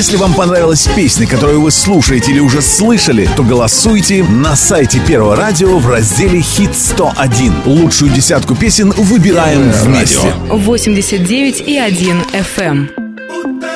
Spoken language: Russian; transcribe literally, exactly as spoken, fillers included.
Если вам понравилась песня, которую вы слушаете или уже слышали, то голосуйте на сайте Первого радио в разделе «Хит сто один». Лучшую десятку песен выбираем вместе. восемьдесят девять и один эф эм.